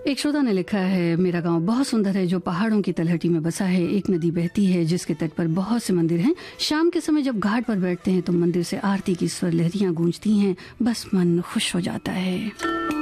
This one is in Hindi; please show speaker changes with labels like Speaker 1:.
Speaker 1: एक श्रोता ने लिखा है, मेरा गांव बहुत सुंदर है जो पहाड़ों की तलहटी में बसा है। एक नदी बहती है जिसके तट पर बहुत से मंदिर हैं। शाम के समय जब घाट पर बैठते हैं तो मंदिर से आरती की स्वर लहरियां गूंजती हैं, बस मन खुश हो जाता है।